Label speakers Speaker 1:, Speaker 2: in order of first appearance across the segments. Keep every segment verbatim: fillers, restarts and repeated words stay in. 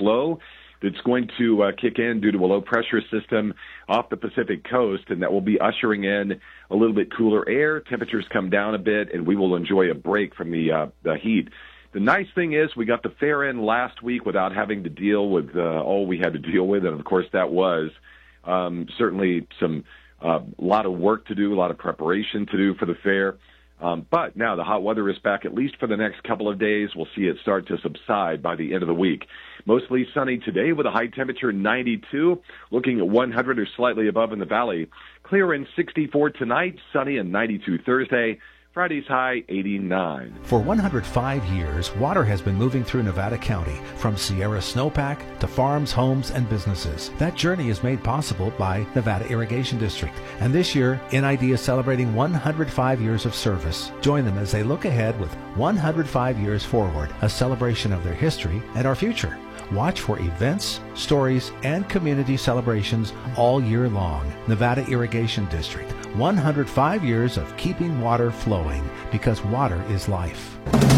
Speaker 1: flow that's going to uh, kick in due to a low-pressure system off the Pacific coast, and that will be ushering in a little bit cooler air. Temperatures come down a bit, and we will enjoy a break from the, uh, the heat. The nice thing is we got the fair in last week without having to deal with uh, all we had to deal with, and, of course, that was um, certainly some uh, lot of work to do, a lot of preparation to do for the fair. Um, but now the hot weather is back, at least for the next couple of days. We'll see it start to subside by the end of the week. Mostly sunny today with a high temperature ninety-two, looking at one hundred or slightly above in the valley. Clear and sixty-four tonight, sunny and ninety-two Thursday. Friday's high, eighty-nine.
Speaker 2: For one hundred five years, water has been moving through Nevada County, from Sierra Snowpack to farms, homes, and businesses. That journey is made possible by Nevada Irrigation District. And this year, N I D is celebrating one hundred five years of service. Join them as they look ahead with one hundred five years forward, a celebration of their history and our future. Watch for events, stories, and community celebrations all year long. Nevada Irrigation District, one hundred five years of keeping water flowing, because water is life.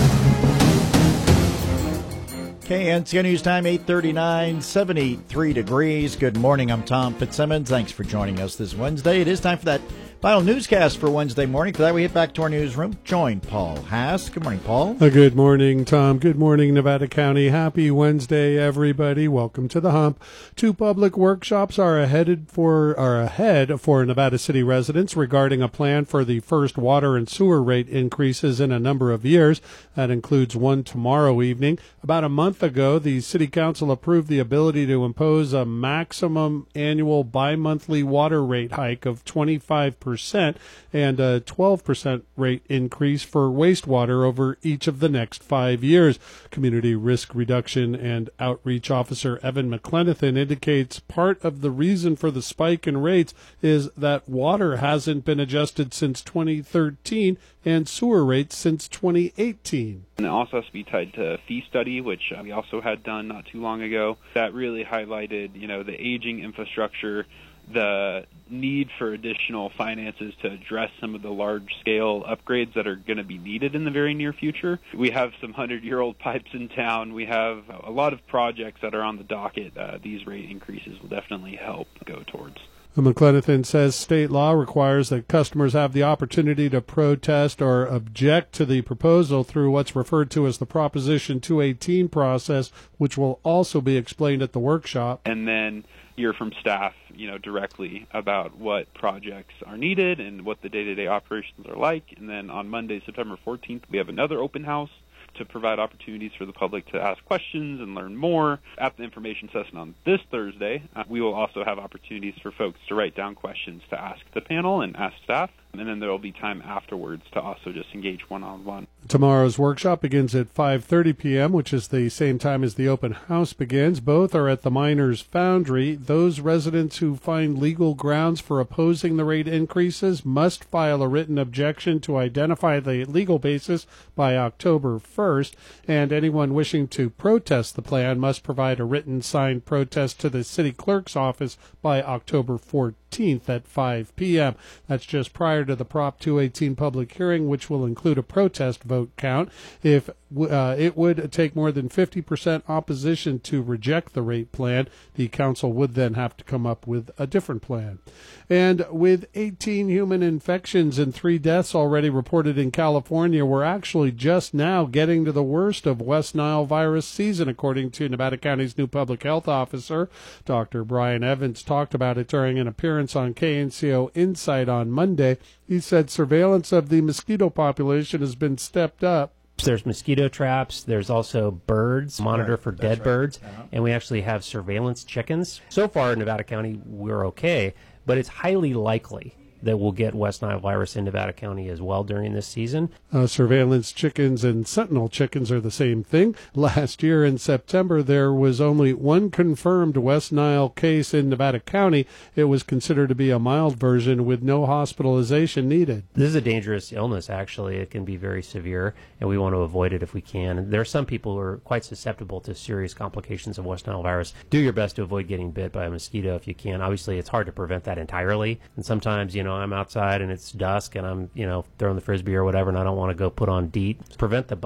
Speaker 3: K N C O News Time, eight thirty-nine, seventy-three degrees. Good morning, I'm Tom Fitzsimmons. Thanks for joining us this Wednesday. It is time for that final newscast for Wednesday morning. For that, we hit back to our newsroom. Join Paul Haas. Good morning, Paul.
Speaker 4: Uh, good morning, Tom. Good morning, Nevada County. Happy Wednesday, everybody. Welcome to the Hump. Two public workshops are ahead for are ahead for Nevada City residents regarding a plan for the first water and sewer rate increases in a number of years. That includes one tomorrow evening. About a month ago, the City Council approved the ability to impose a maximum annual bi-monthly water rate hike of twenty-five percent and a twelve percent rate increase for wastewater over each of the next five years. Community Risk Reduction and Outreach Officer Evan McLenithan indicates part of the reason for the spike in rates is that water hasn't been adjusted since twenty thirteen and sewer rates since twenty eighteen.
Speaker 5: And it also has to be tied to a fee study, which we also had done not too long ago. That really highlighted, you know, the aging infrastructure, the need for additional finances to address some of the large-scale upgrades that are going to be needed in the very near future. We have some hundred-year-old pipes in town. We have a lot of projects that are on the docket. Uh, these rate increases will definitely help go towards.
Speaker 4: McLenithan says state law requires that customers have the opportunity to protest or object to the proposal through what's referred to as the Proposition two eighteen process, which will also be explained at the workshop.
Speaker 5: And then hear from staff, you know, directly about what projects are needed and what the day-to-day operations are like. And then on Monday, September fourteenth, we have another open house to provide opportunities for the public to ask questions and learn more. At the information session on this Thursday, uh, we will also have opportunities for folks to write down questions to ask the panel and ask staff. And then there will be time afterwards to also just engage one-on-one.
Speaker 4: Tomorrow's workshop begins at five thirty p.m., which is the same time as the open house begins. Both are at the Miners Foundry. Those residents who find legal grounds for opposing the rate increases must file a written objection to identify the legal basis by October first, and anyone wishing to protest the plan must provide a written signed protest to the city clerk's office by October fourteenth at five p.m. That's just prior to the Prop two eighteen public hearing, which will include a protest vote count. If uh, it would take more than fifty percent opposition to reject the rate plan, the council would then have to come up with a different plan. And with eighteen human infections and three deaths already reported in California, we're actually just now getting to the worst of West Nile virus season, according to Nevada County's new public health officer. Doctor Brian Evans talked about it during an appearance on K N C O Insight on Monday. He said surveillance of the mosquito population has been stepped up.
Speaker 6: There's mosquito traps. There's also birds, monitor
Speaker 3: right.
Speaker 6: for
Speaker 3: That's
Speaker 6: dead
Speaker 3: right.
Speaker 6: birds,
Speaker 3: Uh-huh.
Speaker 6: and we actually have surveillance chickens. So far in Nevada County, we're okay, but it's highly likely that we'll get West Nile virus in Nevada County as well during this season.
Speaker 4: Uh, surveillance chickens and sentinel chickens are the same thing. Last year in September, there was only one confirmed West Nile case in Nevada County. It was considered to be a mild version with no hospitalization needed.
Speaker 6: This is a dangerous illness, actually. It can be very severe, and we want to avoid it if we can. And there are some people who are quite susceptible to serious complications of West Nile virus. Do your best to avoid getting bit by a mosquito if you can. Obviously, it's hard to prevent that entirely. And sometimes, you know, I'm outside and it's dusk and I'm, you know, throwing the frisbee or whatever, and I don't want to go put on DEET. Prevent the bite.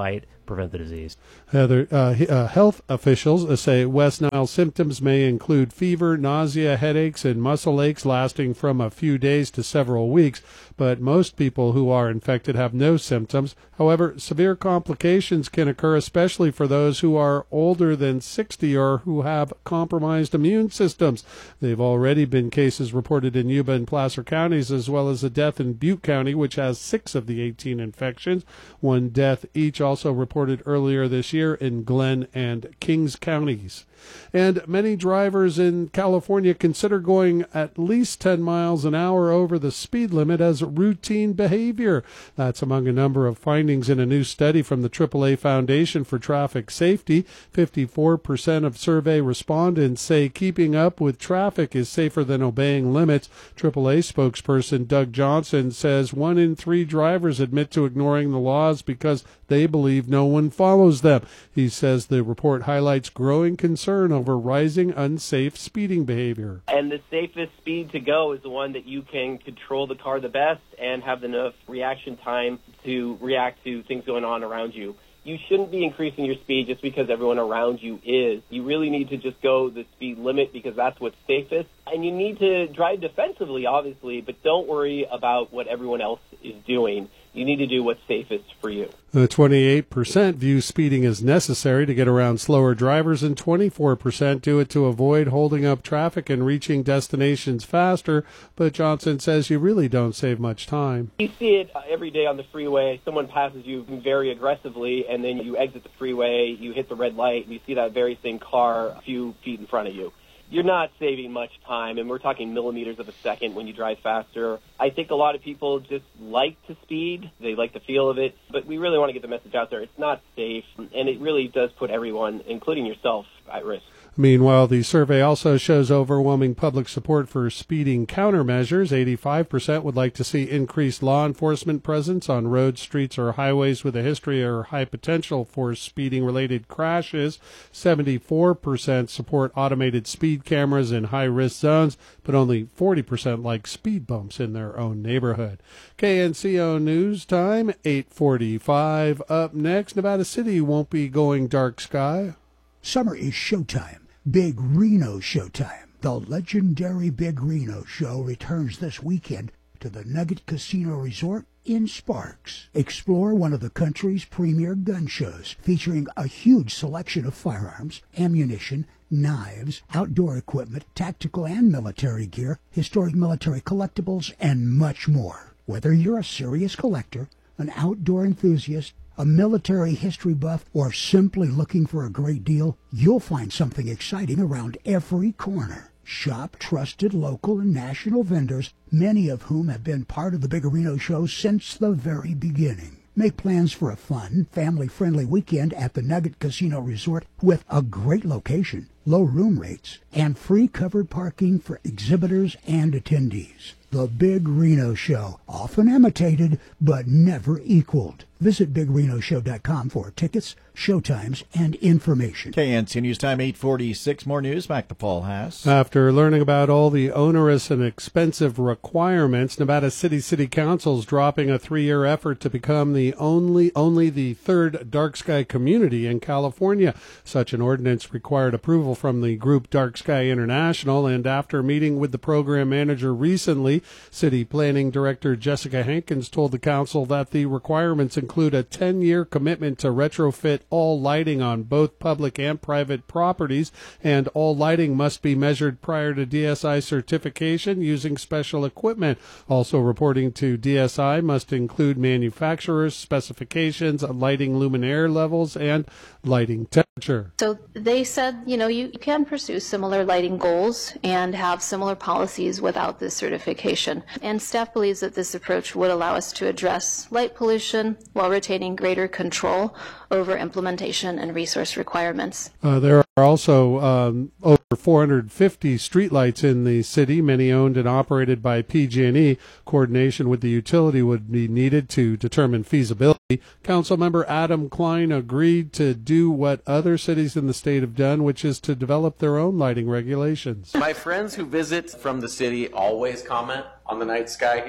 Speaker 6: prevent the disease.
Speaker 4: Heather, uh, uh, health officials say West Nile symptoms may include fever, nausea, headaches, and muscle aches lasting from a few days to several weeks, but most people who are infected have no symptoms. However, severe complications can occur, especially for those who are older than sixty or who have compromised immune systems. They've already been cases reported in Yuba and Placer counties, as well as a death in Butte County, which has six of the eighteen infections. One death each also reported earlier this year in Glenn and Kings counties. And many drivers in California consider going at least ten miles an hour over the speed limit as routine behavior. That's among a number of findings in a new study from the triple A Foundation for Traffic Safety. fifty-four percent of survey respondents say keeping up with traffic is safer than obeying limits. triple A spokesperson Doug Johnson says one in three drivers admit to ignoring the laws because they believe no one follows them. He says the report highlights growing concern over rising unsafe speeding behavior.
Speaker 7: And the safest speed to go is the one that you can control the car the best and have enough reaction time to react to things going on around you. You shouldn't be increasing your speed just because everyone around you is. You really need to just go the speed limit because that's what's safest. And you need to drive defensively, obviously, but don't worry about what everyone else is doing. You need to do what's safest for you.
Speaker 4: The twenty-eight percent view speeding as necessary to get around slower drivers, and twenty-four percent do it to avoid holding up traffic and reaching destinations faster. But Johnson says you really don't save much time.
Speaker 7: You see it every day on the freeway. Someone passes you very aggressively, and then you exit the freeway, you hit the red light, and you see that very same car a few feet in front of you. You're not saving much time, and we're talking millimeters of a second when you drive faster. I think a lot of people just like to speed. They like the feel of it, but we really want to get the message out there. It's not safe, and it really does put everyone, including yourself, at risk.
Speaker 4: Meanwhile, the survey also shows overwhelming public support for speeding countermeasures. eighty-five percent would like to see increased law enforcement presence on roads, streets, or highways with a history or high potential for speeding-related crashes. seventy-four percent support automated speed cameras in high-risk zones, but only forty percent like speed bumps in their own neighborhood. K N C O News Time, eight forty-five. Up next, Nevada City won't be going dark sky.
Speaker 8: Summer is showtime. Big Reno Showtime. The legendary Big Reno Show returns this weekend to the Nugget Casino Resort in Sparks. Explore one of the country's premier gun shows featuring a huge selection of firearms, ammunition, knives, outdoor equipment, tactical and military gear, historic military collectibles, and much more. Whether you're a serious collector, an outdoor enthusiast, a military history buff, or simply looking for a great deal, you'll find something exciting around every corner. Shop trusted local and national vendors, many of whom have been part of the Big Reno Show since the very beginning. Make plans for a fun, family-friendly weekend at the Nugget Casino Resort with a great location, low room rates, and free covered parking for exhibitors and attendees. The Big Reno Show, often imitated but never equaled. Visit big reno show dot com for tickets, showtimes, and information.
Speaker 3: K N C News Time, eight forty-six. More news. Back to Paul Haas.
Speaker 4: After learning about all the onerous and expensive requirements, Nevada City City Council is dropping a three-year effort to become the only only the third dark sky community in California. Such an ordinance required approval from the group Dark Sky International, and after meeting with the program manager recently, City Planning Director Jessica Hankins told the council that the requirements include a ten-year commitment to retrofit all lighting on both public and private properties, and all lighting must be measured prior to D S I certification using special equipment. Also reporting to D S I must include manufacturers' specifications, lighting luminaire levels, and lighting temperature.
Speaker 9: So they said, you know, you can pursue similar lighting goals and have similar policies without this certification. And staff believes that this approach would allow us to address light pollution while retaining greater control over implementation and resource requirements.
Speaker 4: Uh, there are also um, over four hundred fifty streetlights in the city, many owned and operated by P G and E. Coordination with the utility would be needed to determine feasibility. Councilmember Adam Klein agreed to do what other cities in the state have done, which is to develop their own lighting regulations.
Speaker 10: My friends who visit from the city always comment on the night sky here.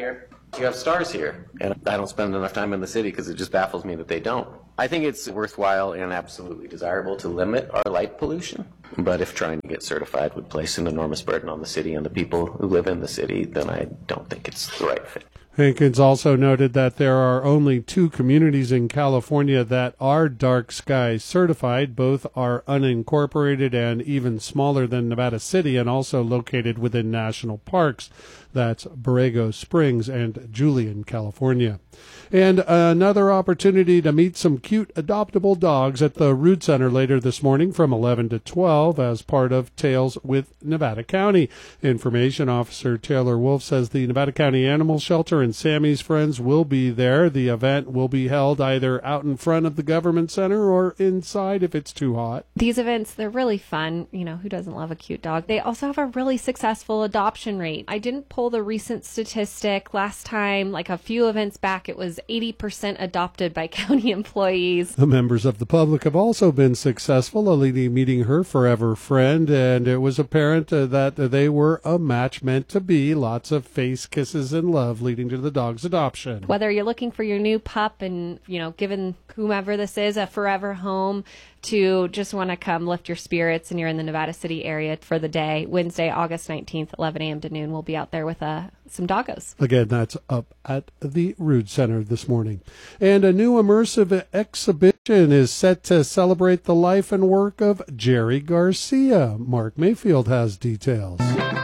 Speaker 10: You have stars here, and I don't spend enough time in the city because it just baffles me that they don't. I think it's worthwhile and absolutely desirable to limit our light pollution, but if trying to get certified would place an enormous burden on the city and the people who live in the city, then I don't think it's the right fit.
Speaker 4: Hankins also noted that there are only two communities in California that are dark sky certified. Both are unincorporated and even smaller than Nevada City and also located within national parks. That's Borrego Springs and Julian, California. And another opportunity to meet some cute adoptable dogs at the Rood Center later this morning from eleven to twelve as part of Tales with Nevada County. Information Officer Taylor Wolf says the Nevada County Animal Shelter and Sammy's Friends will be there. The event will be held either out in front of the Government Center or inside if it's too hot.
Speaker 11: These events, they're really fun. You know, who doesn't love a cute dog? They also have a really successful adoption rate. I didn't pull the recent statistic. Last time, like a few events back, it was eighty percent adopted by county employees.
Speaker 4: The members of the public have also been successful, a lady meeting her forever friend, and it was apparent uh, that they were a match meant to be. Lots of face kisses and love leading to the dog's adoption.
Speaker 11: Whether you're looking for your new pup and, you know, giving whomever this is a forever home, to just want to come lift your spirits and you're in the Nevada City area for the day, Wednesday, August nineteenth, eleven a.m. to noon, we'll be out there with uh, some doggos.
Speaker 4: Again, that's up at the Rood Center this morning. And a new immersive exhibition is set to celebrate the life and work of Jerry Garcia. Mark Mayfield has details.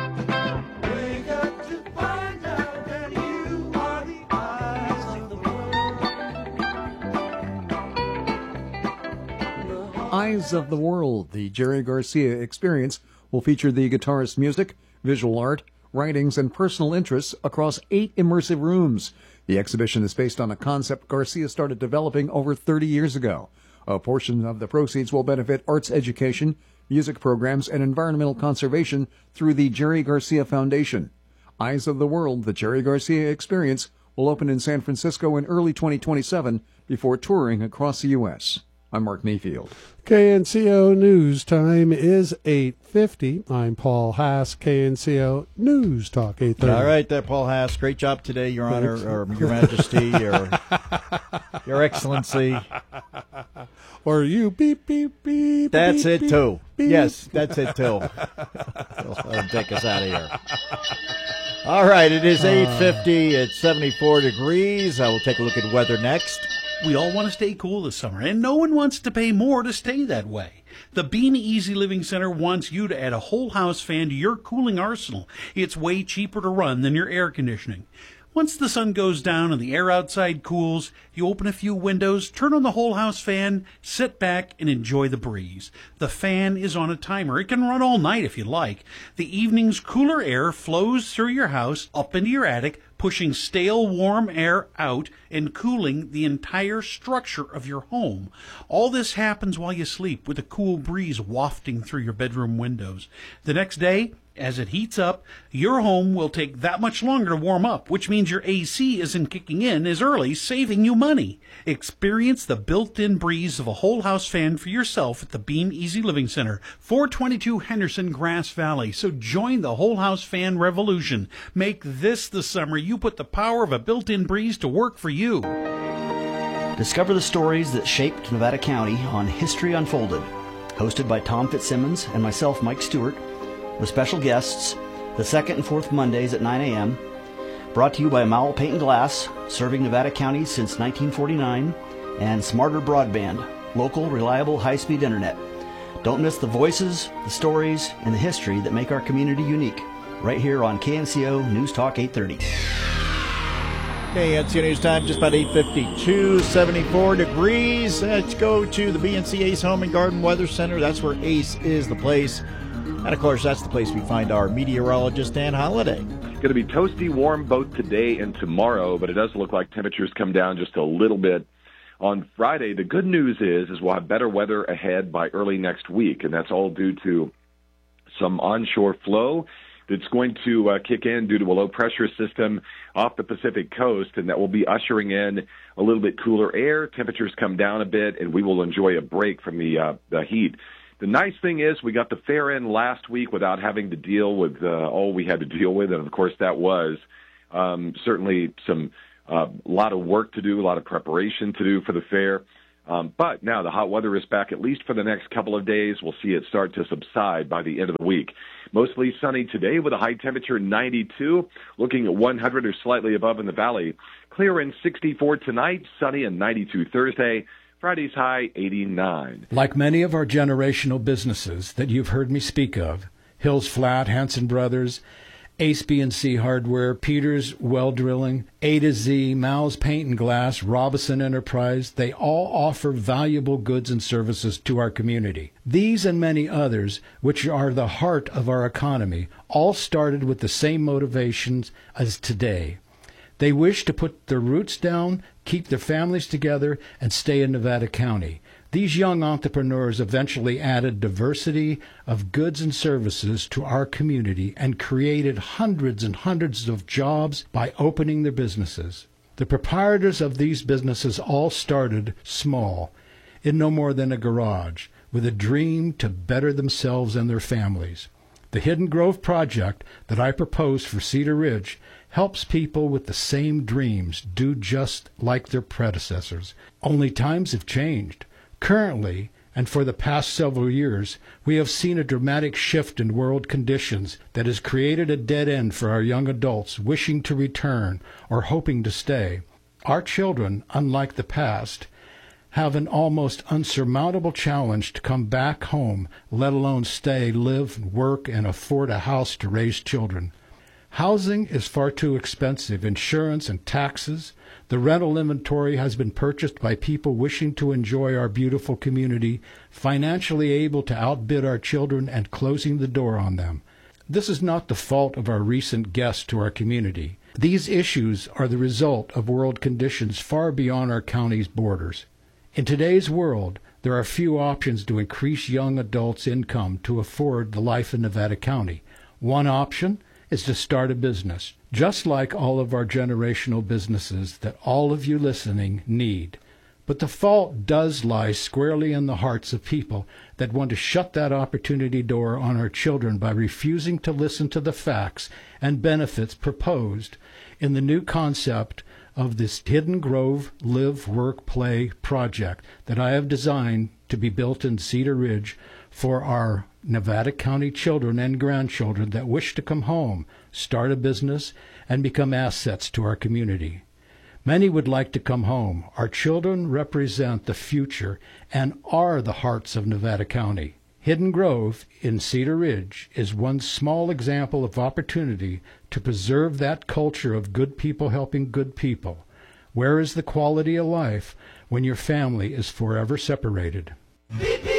Speaker 12: Eyes of the World, the Jerry Garcia experience, will feature the guitarist's music, visual art, writings, and personal interests across eight immersive rooms. The exhibition is based on a concept Garcia started developing over thirty years ago. A portion of the proceeds will benefit arts education, music programs, and environmental conservation through the Jerry Garcia Foundation. Eyes of the World, the Jerry Garcia experience, will open in San Francisco in early twenty twenty-seven before touring across the U S I'm Mark Mayfield.
Speaker 4: K N C O News time is eight fifty. I'm Paul Haas, K N C O News Talk eight thirty.
Speaker 3: All right, there, Paul Haas. Great job today, Your Honor, or Your Majesty, your, your Excellency.
Speaker 4: Or you beep, beep, beep.
Speaker 3: That's
Speaker 4: beep,
Speaker 3: it,
Speaker 4: beep,
Speaker 3: too.
Speaker 4: Beep.
Speaker 3: Yes, that's it, too. Let him take us out of here. All right, it is eight fifty. It's seventy-four degrees. I will take a look at weather next.
Speaker 13: We all want to stay cool this summer, and no one wants to pay more to stay that way. The Bean Easy Living Center wants you to add a whole house fan to your cooling arsenal. It's way cheaper to run than your air conditioning. Once the sun goes down and the air outside cools, you open a few windows, turn on the whole house fan, sit back, and enjoy the breeze. The fan is on a timer. It can run all night if you like. The evening's cooler air flows through your house, up into your attic, pushing stale, warm air out and cooling the entire structure of your home. All this happens while you sleep with a cool breeze wafting through your bedroom windows. The next day, as it heats up, your home will take that much longer to warm up, which means your A C isn't kicking in as early, saving you money. Experience the built-in breeze of a whole house fan for yourself at the Beam Easy Living Center, four twenty-two Henderson, Grass Valley. So join the whole house fan revolution. Make this the summer you put the power of a built-in breeze to work for you.
Speaker 14: Discover the stories that shaped Nevada County on History Unfolded, hosted by Tom Fitzsimmons and myself, Mike Stewart, with special guests the second and fourth Mondays at nine a.m. Brought to you by Mowell Paint and Glass, serving Nevada County since nineteen forty-nine, and Smarter Broadband, local, reliable, high-speed internet. Don't miss the voices, the stories, and the history that make our community unique, right here on K N C O News Talk eight thirty.
Speaker 3: K N C O News time, just about eight fifty-two, seventy-four degrees. Let's go to the B N C Ace Home and Garden Weather Center. That's where Ace is the place. And, of course, that's the place we find our meteorologist, Dan Holliday.
Speaker 1: It's going to be toasty warm both today and tomorrow, but it does look like temperatures come down just a little bit on Friday. The good news is, is we'll have better weather ahead by early next week, and that's all due to some onshore flow that's going to uh, kick in due to a low-pressure system off the Pacific coast, and that will be ushering in a little bit cooler air. Temperatures come down a bit, and we will enjoy a break from the uh, the heat. The nice thing is we got the fair end last week without having to deal with uh, all we had to deal with, and, of course, that was Um, certainly some a uh, lot of work to do, a lot of preparation to do for the fair. Um, but now the hot weather is back at least for the next couple of days. We'll see it start to subside by the end of the week. Mostly sunny today with a high temperature ninety-two, looking at one hundred or slightly above in the valley. Clear and sixty-four tonight, sunny and ninety-two Thursday. Friday's high eighty-nine.
Speaker 2: Like many of our generational businesses that you've heard me speak of, Hills Flat, Hanson Brothers, Ace B and C Hardware, Peters Well Drilling, A to Z, Mal's Paint and Glass, Robison Enterprise, they all offer valuable goods and services to our community. These and many others, which are the heart of our economy, all started with the same motivations as today. They wish to put their roots down, keep their families together, and stay in Nevada County. These young entrepreneurs eventually added diversity of goods and services to our community and created hundreds and hundreds of jobs by opening their businesses. The proprietors of these businesses all started small, in no more than a garage, with a dream to better themselves and their families. The Hidden Grove project that I proposed for Cedar Ridge helps people with the same dreams do just like their predecessors. Only times have changed. Currently, and for the past several years, we have seen a dramatic shift in world conditions that has created a dead end for our young adults wishing to return or hoping to stay. Our children, unlike the past, have an almost unsurmountable challenge to come back home, let alone stay, live, work, and afford a house to raise children. Housing is far too expensive. Insurance and taxes. The rental inventory has been purchased by people wishing to enjoy our beautiful community, financially able to outbid our children and closing the door on them. This is not the fault of our recent guests to our community. These issues are the result of world conditions far beyond our county's borders. In today's world, there are few options to increase young adults' income to afford the life in Nevada County. One option is to start a business, just like all of our generational businesses that all of you listening need. But the fault does lie squarely in the hearts of people that want to shut that opportunity door on our children by refusing to listen to the facts and benefits proposed in the new concept of this Hidden Grove Live, Work, Play project that I have designed to be built in Cedar Ridge for our Nevada County children and grandchildren that wish to come home, start a business, and become assets to our community. Many would like to come home. Our children represent the future and are the hearts of Nevada County. Hidden Grove in Cedar Ridge is one small example of opportunity to preserve that culture of good people helping good people. Where is the quality of life when your family is forever separated?
Speaker 15: Beep, beep.